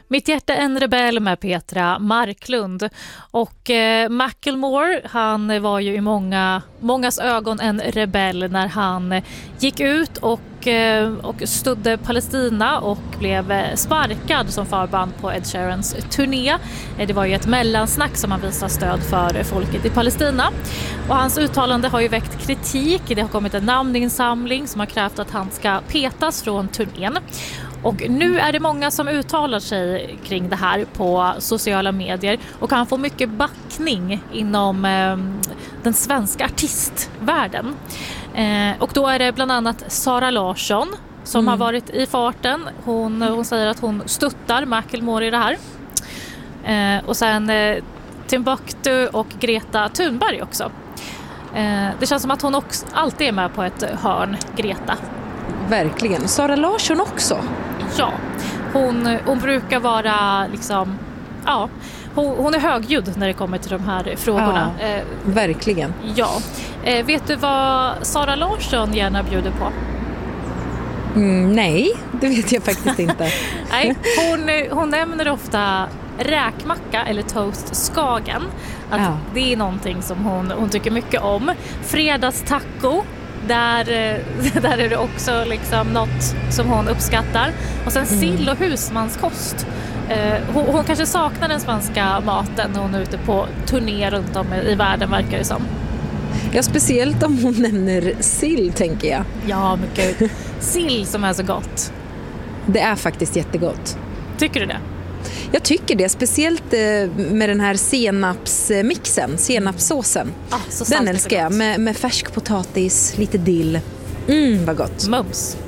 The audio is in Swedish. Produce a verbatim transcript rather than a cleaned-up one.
Mitt hjärta en rebell med Petra Marklund. Och eh, Macklemore, han var ju i många, mångas ögon en rebell när han gick ut och, eh, och stödde Palestina och blev sparkad som förband på Ed Sheerans turné. Eh, det var ju ett mellansnack som han visade stöd för folket i Palestina. Och hans uttalande har ju väckt kritik. Det har kommit en namninsamling som har krävt att han ska petas från turnén. Och nu är det många som uttalar sig kring det här på sociala medier och kan få mycket backning inom eh, den svenska artistvärlden. Eh, och då är det bland annat Sara Larsson som mm. har varit i farten. Hon, hon säger att hon stöttar Macklemore i det här. Eh, och sen eh, Timbuktu och Greta Thunberg också. Eh, det känns som att hon också alltid är med på ett hörn, Greta. Verkligen. Sara Larsson också? Ja, hon, hon brukar vara liksom, ja, hon, hon är högljudd när det kommer till de här frågorna. Ja, eh, verkligen. Ja. Eh, vet du vad Sara Larsson gärna bjuder på? Mm, nej, det vet jag faktiskt inte. Nej, hon, hon nämner ofta räkmacka eller toast Skagen. Att ja. Det är någonting som hon, hon tycker mycket om. Fredagstaco. Där, där är det också liksom något som hon uppskattar. Och sen mm. sill och husmanskost. Eh, hon, hon kanske saknar den svenska maten när hon är ute på turné runt om i världen, verkar det som. Ja, speciellt om hon nämner sill, tänker jag. Ja, mycket sill som är så gott. Det är faktiskt jättegott. Tycker du det? Jag tycker det, speciellt med den här senapsmixen, senapssåsen. Ah, så den älskar jag, med, med färsk potatis, lite dill. Mm, vad gott. Mums.